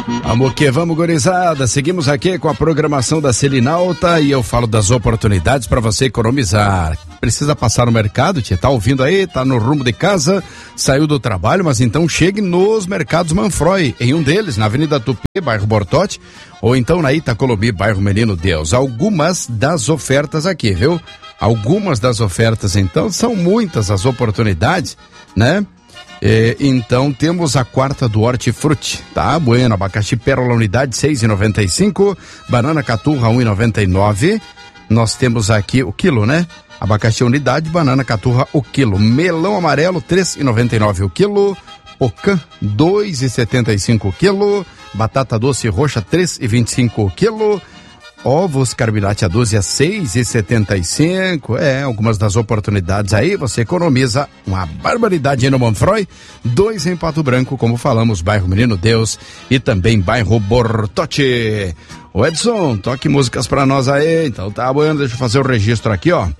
Vamos que vamos, gurizada. Seguimos aqui com a programação da Selinalta e eu falo das oportunidades para você economizar. Precisa passar no mercado, tia? Tá ouvindo aí? Tá no rumo de casa, saiu do trabalho, mas então chegue nos mercados Manfroy, em um deles, na Avenida Tupi, bairro Bortote, ou então na Itacolomi, bairro Menino Deus. Algumas das ofertas aqui, viu? Algumas das ofertas, então, são muitas as oportunidades, né? Então temos a quarta do Hortifruti, tá? Bueno, abacaxi pérola unidade 6,95, banana caturra 1,99. Nós temos aqui o quilo, né? Abacaxi unidade, banana caturra o quilo. Melão amarelo 3,99 o quilo. Pocã 2,75 o quilo. Batata doce roxa 3,25 o quilo. Ovos carboidrato a 12 a 6,75. Algumas das oportunidades aí, você economiza uma barbaridade no Manfroy. 2 em Pato Branco, como falamos, bairro Menino Deus e também bairro Bortote. O Edson, toque músicas pra nós aí. Então tá bom, deixa eu fazer o registro aqui, ó.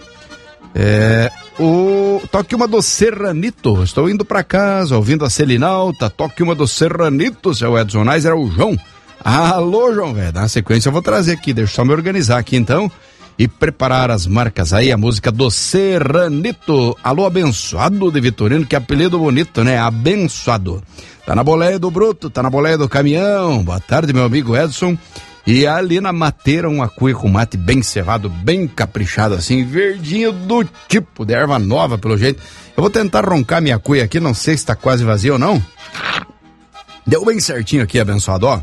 Toque uma do Serranito. Estou indo pra casa, ouvindo a Selinalta. Toque uma do Serranito, seu Edson Naiser, é o João. Alô, João, velho. Na sequência eu vou trazer aqui, deixa eu só me organizar aqui então e preparar as marcas aí, a música do Serranito. Alô, abençoado de Vitorino, que apelido bonito, né? Abençoado. Tá na boleia do bruto, tá na boleia do caminhão. Boa tarde, meu amigo Edson. E ali na mateira, uma cuia com mate bem cevado, bem caprichado assim, verdinho do tipo de erva nova, pelo jeito. Eu vou tentar roncar minha cuia aqui, não sei se tá quase vazia ou não. Deu bem certinho aqui, abençoado, ó.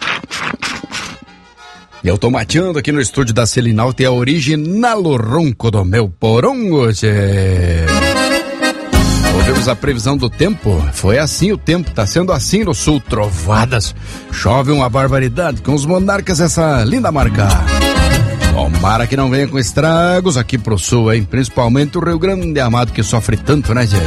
Eu tô mateando aqui no estúdio da Selinalta e é original o ronco do meu porongo, tchê. Ouvimos a previsão do tempo, foi assim o tempo, tá sendo assim no sul, trovadas, chove uma barbaridade, com os monarcas essa linda marca. Tomara que não venha com estragos aqui pro sul, hein, principalmente o Rio Grande Amado que sofre tanto, né, tchê?